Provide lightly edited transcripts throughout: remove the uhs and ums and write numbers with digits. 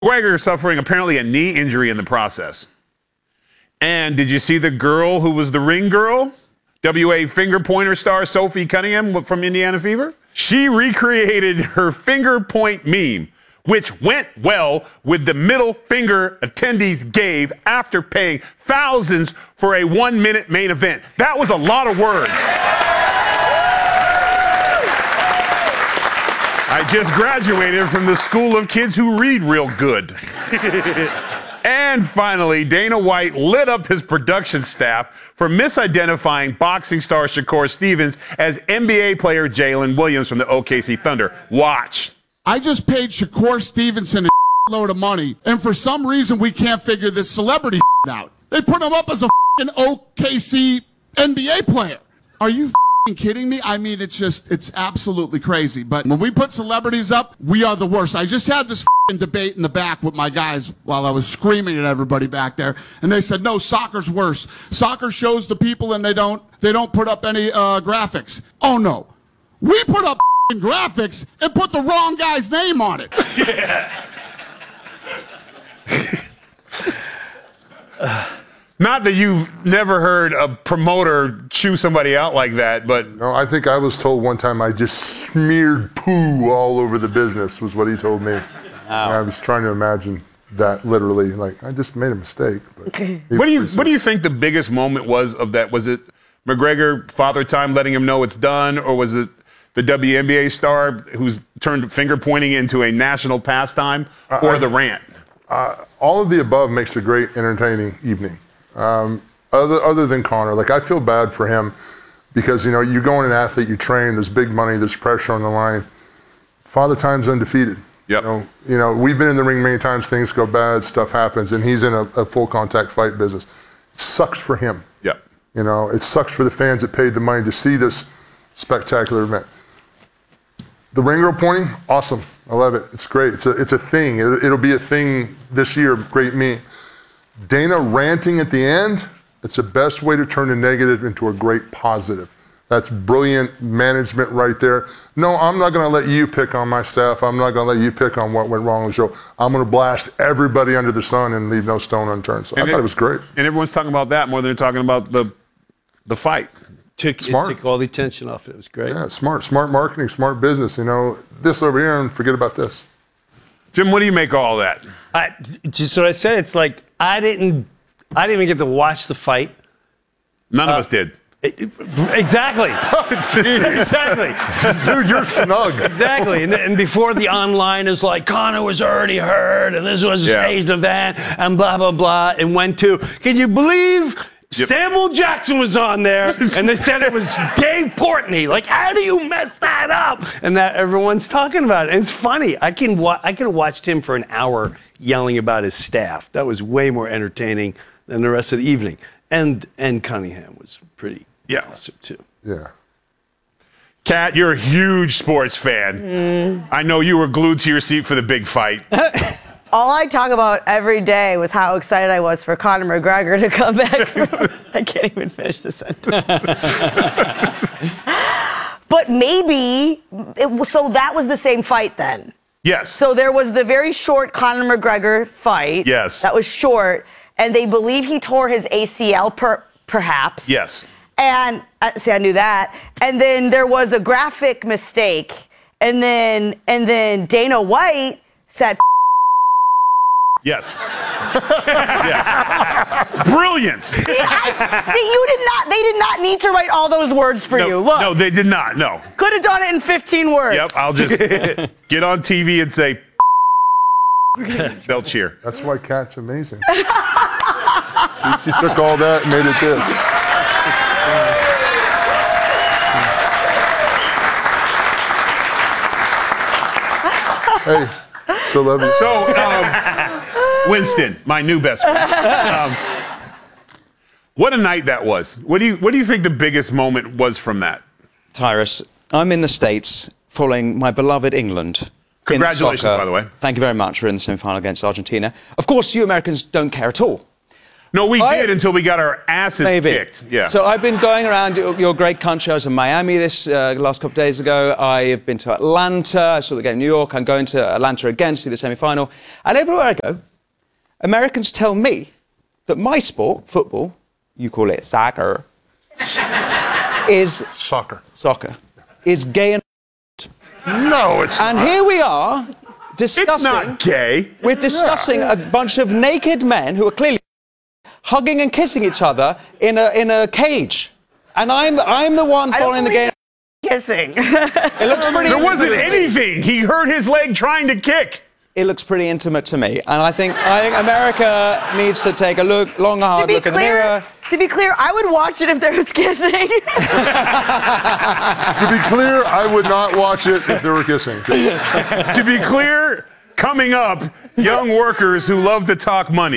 McGregor suffering apparently a knee injury in the process. And did you see the girl who was the ring girl? WA finger pointer star Sophie Cunningham from Indiana Fever? She recreated her finger point meme, which went well with the middle finger attendees gave after paying thousands for a 1-minute main event. That was a lot of words. I just graduated from the school of kids who read real good. And finally, Dana White lit up his production staff for misidentifying boxing star Shakur Stevens as NBA player Jalen Williams from the OKC Thunder. Watch. I just paid Shakur Stevenson a load of money, and for some reason we can't figure this celebrity out. They put him up as a OKC NBA player. Are you kidding me? I mean, it's absolutely crazy. But when we put celebrities up, we are the worst. I just had this debate in the back with my guys while I was screaming at everybody back there, and they said, no, soccer's worse. Soccer shows the people and they don't put up any graphics. Oh no, we put up graphics and put the wrong guy's name on it. Not that you've never heard a promoter chew somebody out like that, but... No, I think I was told one time I just smeared poo all over the business, was what he told me. Wow. I was trying to imagine that literally. Like, I just made a mistake. But what do you think the biggest moment was of that? Was it McGregor, Father Time, letting him know it's done, or was it the WNBA star who's turned finger pointing into a national pastime, or the rant? All of the above makes a great entertaining evening. Other than Conor, like, I feel bad for him because, you know, you go in an athlete, you train, there's big money, there's pressure on the line. Father Time's undefeated. Yep. You know, we've been in the ring many times, things go bad, stuff happens, and he's in a full contact fight business. It sucks for him. Yep. You know, it sucks for the fans that paid the money to see this spectacular event. The ring girl pointing, awesome. I love it. It's great. It's a thing. It'll be a thing this year. Great me. Dana ranting at the end, it's the best way to turn a negative into a great positive. That's brilliant management right there. No, I'm not going to let you pick on my staff. I'm not going to let you pick on what went wrong on the show. I'm going to blast everybody under the sun and leave no stone unturned. So I thought it was great. And everyone's talking about that more than they're talking about the fight. It took all the attention off it. It was great. Yeah, smart marketing, smart business. You know, this over here and forget about this. Jim, what do you make of all that? Just what I said. It's like I didn't even get to watch the fight. None of us did. Exactly. Exactly. Dude, you're snug. Exactly. And before the online is like, Conor was already hurt, and this was a staged event, and blah, blah, blah, and went to, can you believe Samuel Jackson was on there, and they said it was Dave Portnoy. Like, how do you mess that up? And that everyone's talking about it. And it's funny. I could have watched him for an hour yelling about his staff. That was way more entertaining than the rest of the evening. And Cunningham was pretty awesome, too. Yeah. Kat, you're a huge sports fan. I know you were glued to your seat for the big fight. All I talk about every day was how excited I was for Conor McGregor to come back. I can't even finish the sentence. But maybe, so that was the same fight then? Yes. So there was the very short Conor McGregor fight. Yes. That was short, and they believe he tore his ACL perhaps. Yes. And, see, I knew that. And then there was a graphic mistake, and then Dana White said, Yes. Yes. Brilliant. See, they did not need to write all those words for you. Look. No, they did not. No. Could have done it in 15 words. Yep, I'll just get on TV and say, they'll cheer. That's why Kat's amazing. She took all that and made it this. Hey, still love you. So, Winston, my new best friend. What a night that was. What do you think the biggest moment was from that? Tyrus, I'm in the States following my beloved England. Congratulations, by the way. Thank you very much. We're in the semi-final against Argentina. Of course, you Americans don't care at all. No, we did until we got our asses kicked. Yeah. So I've been going around your great country. I was in Miami this last couple of days ago. I have been to Atlanta. I saw the game in New York. I'm going to Atlanta again to see the semi-final. And everywhere I go, Americans tell me that my sport, football, you call it soccer, is... Soccer, is gay and... No, it's and not. here we are discussing... It's not gay. We're discussing a bunch of naked men who are clearly hugging and kissing each other in a cage. And I'm the one following the game. Kissing. It looks pretty There intimate wasn't to me. anything. He hurt his leg trying to kick. It looks pretty intimate to me. And I think America needs to take a long, hard look in the mirror. To be clear, I would watch it if there was kissing. To be clear, I would not watch it if there were kissing. To be clear, coming up, young workers who love to talk money.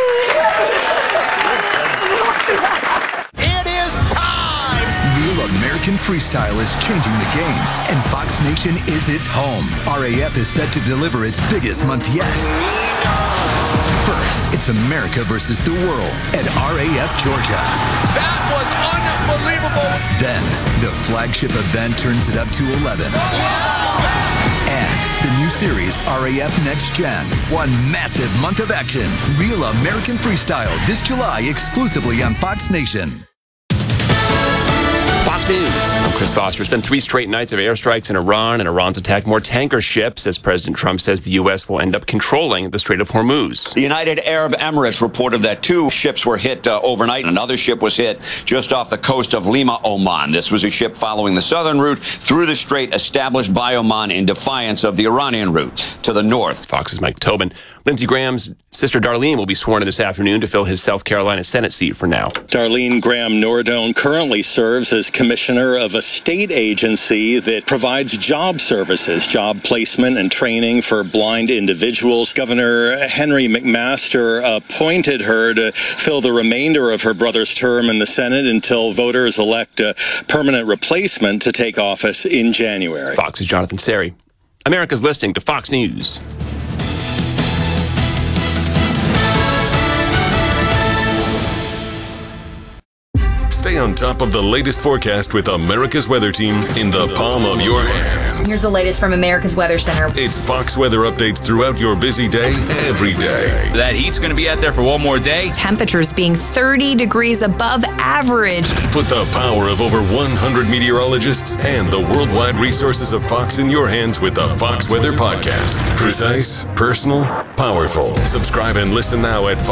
It is time! Real American Freestyle is changing the game, and Fox Nation is its home. RAF is set to deliver its biggest month yet. First, it's America versus the world at RAF Georgia. That was unbelievable! Then, the flagship event turns it up to 11. And the new series, RAF Next Gen. One massive month of action. Real American Freestyle this July exclusively on Fox Nation. Fox News. I'm Chris Foster. It's been 3 straight nights of airstrikes in Iran, and Iran's attacked more tanker ships as President Trump says the U.S. will end up controlling the Strait of Hormuz. The United Arab Emirates reported that 2 ships were hit overnight. Another ship was hit just off the coast of Lima, Oman. This was a ship following the southern route through the strait established by Oman in defiance of the Iranian route to the north. Fox's Mike Tobin. Lindsey Graham's sister Darlene will be sworn in this afternoon to fill his South Carolina Senate seat for now. Darlene Graham Nordone currently serves as commissioner of a state agency that provides job services, job placement and training for blind individuals. Governor Henry McMaster appointed her to fill the remainder of her brother's term in the Senate until voters elect a permanent replacement to take office in January. Fox's Jonathan Seri. America's listening to Fox News. Stay on top of the latest forecast with America's Weather Team in the palm of your hands. Here's the latest from America's Weather Center. It's Fox weather updates throughout your busy day, every day. That heat's going to be out there for one more day. Temperatures being 30 degrees above average. Put the power of over 100 meteorologists and the worldwide resources of Fox in your hands with the Fox Weather Podcast. Precise, personal, powerful. Subscribe and listen now at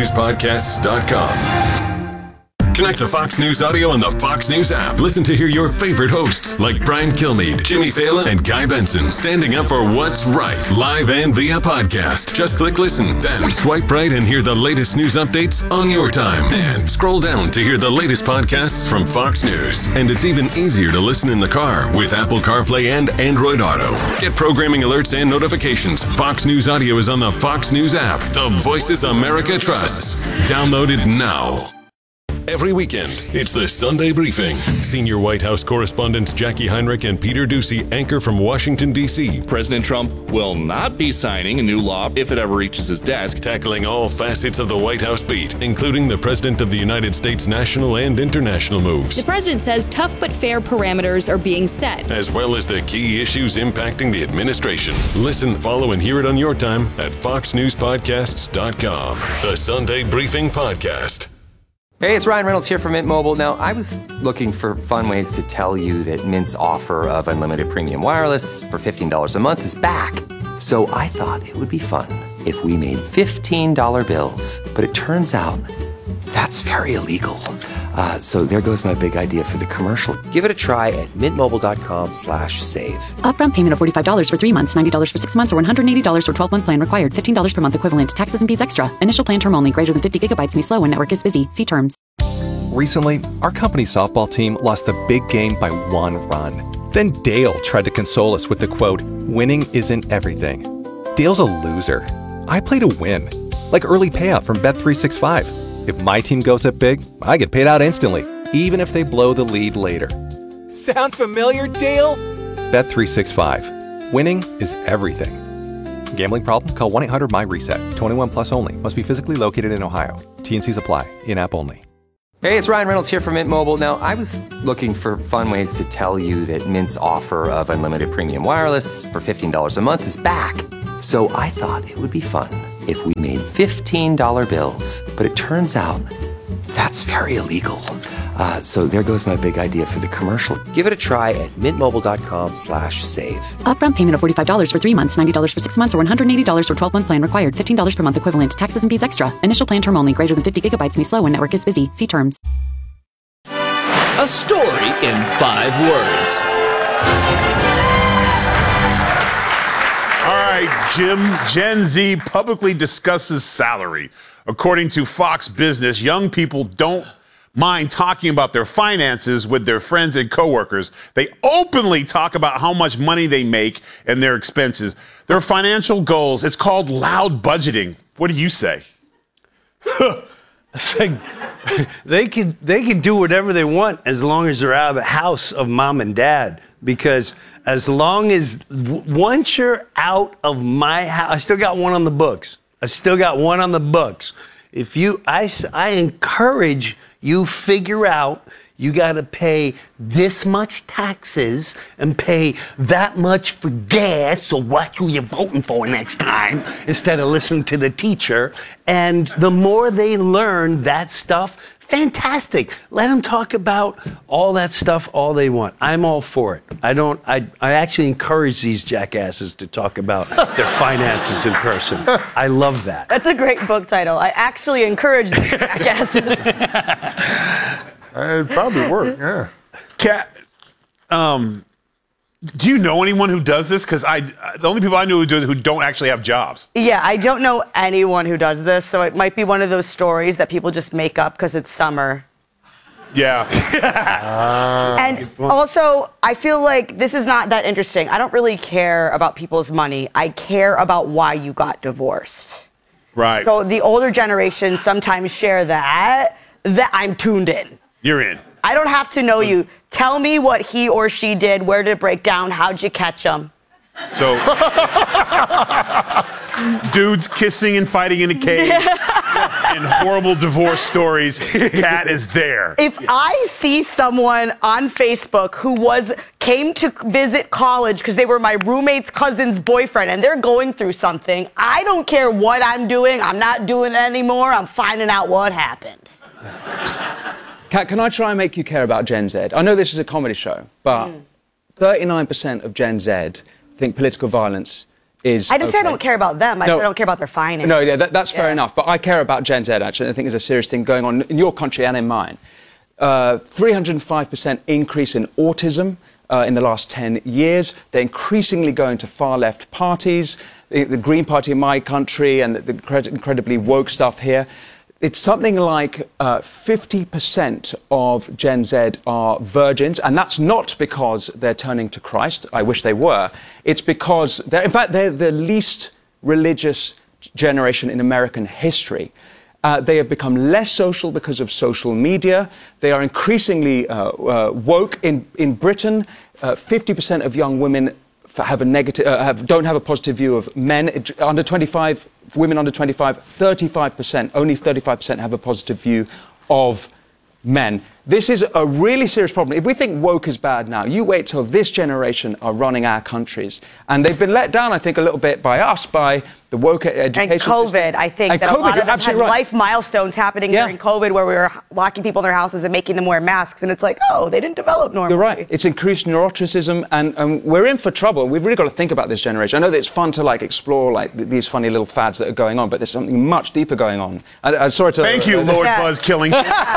foxnewspodcasts.com. Connect to Fox News Audio on the Fox News app. Listen to hear your favorite hosts like Brian Kilmeade, Jimmy Fallon, and Guy Benson standing up for what's right, live and via podcast. Just click listen, then swipe right and hear the latest news updates on your time. And scroll down to hear the latest podcasts from Fox News. And it's even easier to listen in the car with Apple CarPlay and Android Auto. Get programming alerts and notifications. Fox News Audio is on the Fox News app. The voices America trusts. Download it now. Every weekend, it's the Sunday Briefing. Senior White House correspondents Jackie Heinrich and Peter Doocy anchor from Washington, D.C. President Trump will not be signing a new law if it ever reaches his desk. Tackling all facets of the White House beat, including the President of the United States' national and international moves. The president says tough but fair parameters are being set, as well as the key issues impacting the administration. Listen, follow, and hear it on your time at foxnewspodcasts.com. The Sunday Briefing Podcast. Hey, it's Ryan Reynolds here from Mint Mobile. Now, I was looking for fun ways to tell you that Mint's offer of unlimited premium wireless for $15 a month is back. So I thought it would be fun if we made $15 bills. But it turns out that's very illegal. So there goes my big idea for the commercial. Give it a try at mintmobile.com/save. Upfront payment of $45 for 3 months, $90 for 6 months, or $180 for 12-month plan required. $15 per month equivalent. Taxes and fees extra. Initial plan term only. Greater than 50 gigabytes may slow when network is busy. See terms. Recently, our company softball team lost the big game by 1 run. Then Dale tried to console us with the quote, "Winning isn't everything." Dale's a loser. I play to win. Like early payout from Bet365. If my team goes up big, I get paid out instantly, even if they blow the lead later. Sound familiar, Dale? Bet365. Winning is everything. Gambling problem? Call 1-800-MY-RESET. 21 plus only. Must be physically located in Ohio. T&Cs apply. In-app only. Hey, it's Ryan Reynolds here from Mint Mobile. Now, I was looking for fun ways to tell you that Mint's offer of unlimited premium wireless for $15 a month is back. So I thought it would be fun if we made $15 bills. But it turns out that's very illegal. So there goes my big idea for the commercial. Give it a try at mintmobile.com/save. Upfront payment of $45 for 3 months, $90 for 6 months, or $180 for 12-month plan required. $15 per month equivalent. Taxes and fees extra. Initial plan term only. Greater than 50 gigabytes may slow when network is busy. See terms. A story in 5 words. All right, Jim. Gen Z publicly discusses salary. According to Fox Business, young people don't mind talking about their finances with their friends and coworkers. They openly talk about how much money they make and their expenses, their financial goals. It's called loud budgeting. What do you say? It's like they can do whatever they want as long as they're out of the house of mom and dad. Because as long as once you're out of my house, I still got one on the books. If you, I encourage you figure out you got to pay this much taxes and pay that much for gas. So what are you voting for next time? Instead of listening to the teacher. And the more they learn that stuff, fantastic. Let them talk about all that stuff all they want. I'm all for it. I actually encourage these jackasses to talk about their finances in person. I love that. That's a great book title. I actually encourage these jackasses. It'd probably work, yeah. Kat, do you know anyone who does this? Because the only people I know who do it who don't actually have jobs. Yeah, I don't know anyone who does this, so it might be one of those stories that people just make up because it's summer. Yeah. And also, I feel like this is not that interesting. I don't really care about people's money. I care about why you got divorced. Right. So the older generation sometimes share that I'm tuned in. You're in. I don't have to know you. Tell me what he or she did, where did it break down, how'd you catch him? So, dudes kissing and fighting in a cave and horrible divorce stories. Kat is there. If I see someone on Facebook who came to visit college because they were my roommate's cousin's boyfriend and they're going through something, I don't care what I'm doing. I'm not doing it anymore. I'm finding out what happened. Kat, can I try and make you care about Gen Z? I know this is a comedy show, but 39% of Gen Z think political violence is I didn't say I don't care about them. I said I don't care about their finances. No, yeah, that's fair enough. But I care about Gen Z, actually. I think there's a serious thing going on in your country and in mine. 305% increase in autism in the last 10 years. They're increasingly going to far-left parties, the Green Party in my country and the incredibly woke stuff here. It's something like 50% of Gen Z are virgins, and that's not because they're turning to Christ. I wish they were. It's because they're the least religious generation in American history. They have become less social because of social media. They are increasingly woke. In Britain, 50% of young women have a negative, don't have a positive view of men under 25. Women under 25, 35%, only 35% have a positive view of men. This is a really serious problem. If we think woke is bad now, you wait till this generation are running our countries. And they've been let down, I think, a little bit by us, by the woke education and COVID, system. I think, and that COVID, a lot of them had right. life milestones happening during COVID where we were locking people in their houses and making them wear masks. And it's like, oh, they didn't develop normally. You're right. It's increased neuroticism, and we're in for trouble. We've really got to think about this generation. I know that it's fun to, explore, these funny little fads that are going on, but there's something much deeper going on. I'm sorry to... Thank you, Lord Buzz Killing.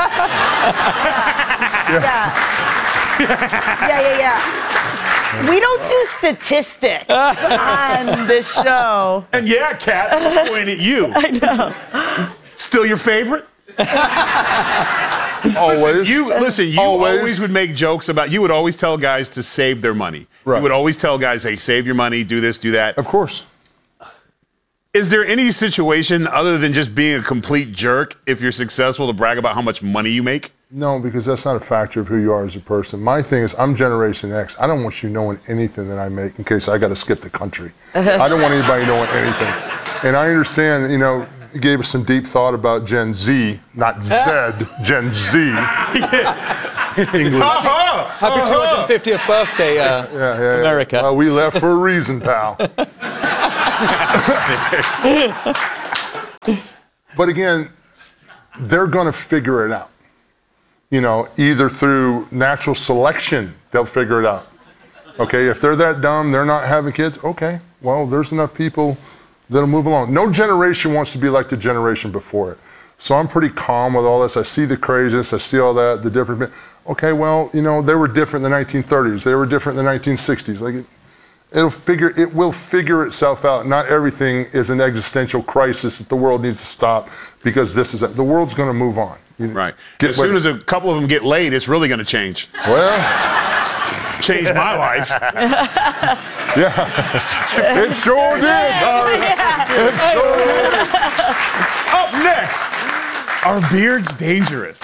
We don't do statistics on this show. And Kat, point at you. I know. Still your favorite? Always. You always would make jokes about, you would always tell guys to save their money. Right. You would always tell guys, hey, save your money, do this, do that. Of course. Is there any situation other than just being a complete jerk if you're successful to brag about how much money you make? No, because that's not a factor of who you are as a person. My thing is, I'm Generation X. I don't want you knowing anything that I make in case I got to skip the country. I don't want anybody knowing anything. And I understand, gave us some deep thought about Gen Z, not Z, Gen Z. English. Happy 250th birthday, America. Well, we left for a reason, pal. But again, they're going to figure it out. You know, either through natural selection, they'll figure it out. Okay, if they're that dumb, they're not having kids, okay, well, there's enough people that'll move along. No generation wants to be like the generation before it. So I'm pretty calm with all this. I see the craziness, I see all that, the different, okay, well, you know, they were different in the 1930s, they were different in the 1960s. Like, it will figure itself out. Not everything is an existential crisis that the world needs to stop because this is it. The world's going to move on. Right. As soon as a couple of them get laid, it's really going to change. Well, changed my life. Yeah, it sure did. It sure did. Up next, are beards dangerous?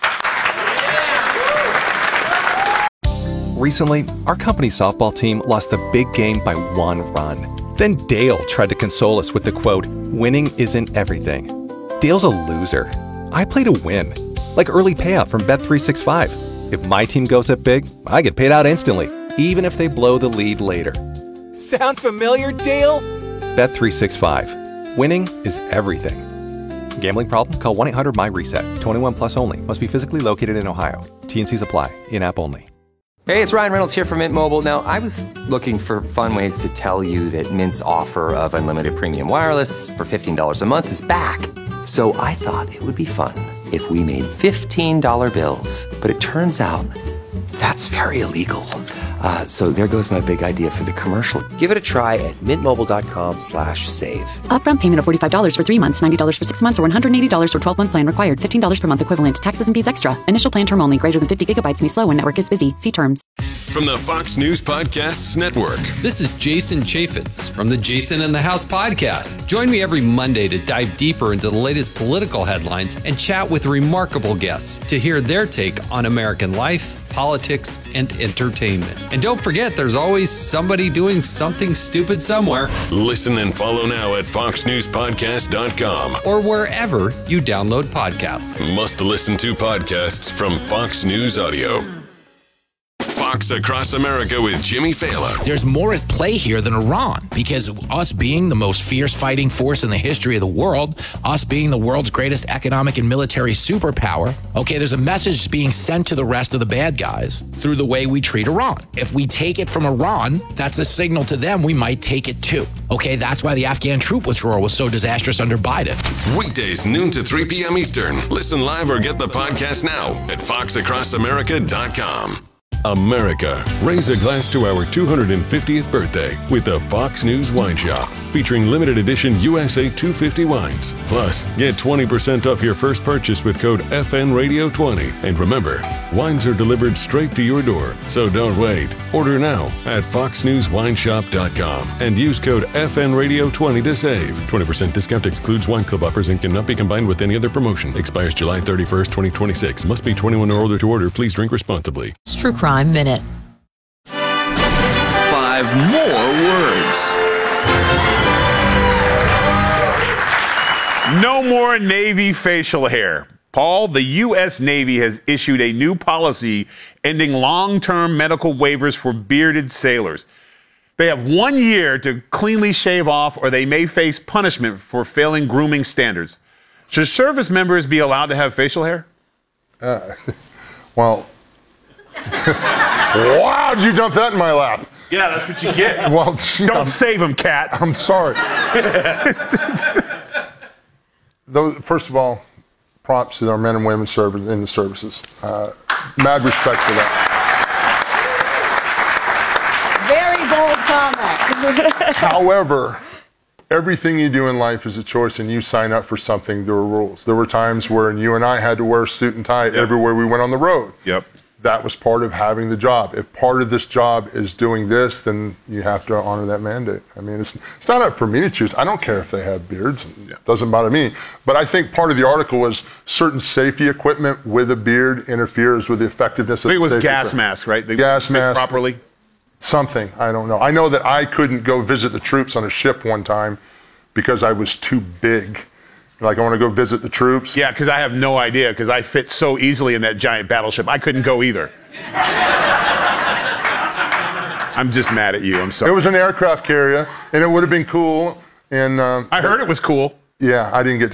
Recently, our company softball team lost the big game by 1 run. Then Dale tried to console us with the quote, "Winning isn't everything." Dale's a loser. I play to win, like early payout from Bet365. If my team goes up big, I get paid out instantly, even if they blow the lead later. Sound familiar, Dale? Bet365. Winning is everything. Gambling problem? Call 1-800-MY-RESET. 21 plus only. Must be physically located in Ohio. T&Cs apply. In-app only. Hey, it's Ryan Reynolds here from Mint Mobile. Now, I was looking for fun ways to tell you that Mint's offer of unlimited premium wireless for $15 a month is back. So I thought it would be fun if we made $15 bills. But it turns out that's very illegal. So there goes my big idea for the commercial. Give it a try at mintmobile.com/save. Upfront payment of $45 for 3 months, $90 for 6 months, or $180 for 12-month plan required. $15 per month equivalent. Taxes and fees extra. Initial plan term only. Greater than 50 gigabytes may slow when network is busy. See terms. From the Fox News Podcasts Network. This is Jason Chaffetz from the Jason in the House podcast. Join me every Monday to dive deeper into the latest political headlines and chat with remarkable guests to hear their take on American life, politics, and entertainment. And don't forget, there's always somebody doing something stupid somewhere. Listen and follow now at foxnewspodcast.com or wherever you download podcasts. Must listen to podcasts from Fox News Audio. Fox Across America with Jimmy Fallon. There's more at play here than Iran, because us being the most fierce fighting force in the history of the world, us being the world's greatest economic and military superpower, okay, there's a message being sent to the rest of the bad guys through the way we treat Iran. If we take it from Iran, that's a signal to them we might take it too. Okay, that's why the Afghan troop withdrawal was so disastrous under Biden. Weekdays, noon to 3 p.m. Eastern. Listen live or get the podcast now at foxacrossamerica.com. America, raise a glass to our 250th birthday with the Fox News Wine Shop, featuring limited edition USA 250 wines. Plus, get 20% off your first purchase with code FNRadio20. And remember, wines are delivered straight to your door, so don't wait. Order now at foxnewswineshop.com and use code FNRadio20 to save. 20% discount excludes wine club offers and cannot be combined with any other promotion. Expires July 31st, 2026. Must be 21 or older to order. Please drink responsibly. It's True Crime Minute. 5 more words. No more Navy facial hair. Paul, the U.S. Navy has issued a new policy ending long-term medical waivers for bearded sailors. They have 1 year to cleanly shave off, or they may face punishment for failing grooming standards. Should service members be allowed to have facial hair? Well, wow, did you dump that in my lap? Yeah, that's what you get. Well, geez, don't save him, Cat. I'm sorry. First of all, props to our men and women in the services. Mad respect for that. Very bold comment. However, everything you do in life is a choice, and you sign up for something, there were rules. There were times where you and I had to wear a suit and tie everywhere we went on the road. Yep. That was part of having the job. If part of this job is doing this, then you have to honor that mandate. I mean, it's not up for me to choose. I don't care if they have beards. It doesn't bother me. But I think part of the article was certain safety equipment with a beard interferes with the effectiveness of the I think it was gas equipment. mask, right? They gas mask. Properly? Something. I don't know. I know that I couldn't go visit the troops on a ship one time because I was too big. Like, I want to go visit the troops. Yeah, because I have no idea, because I fit so easily in that giant battleship. I couldn't go either. I'm just mad at you. I'm sorry. It was an aircraft carrier, and it would have been cool. And I heard it was cool. Yeah, I didn't get to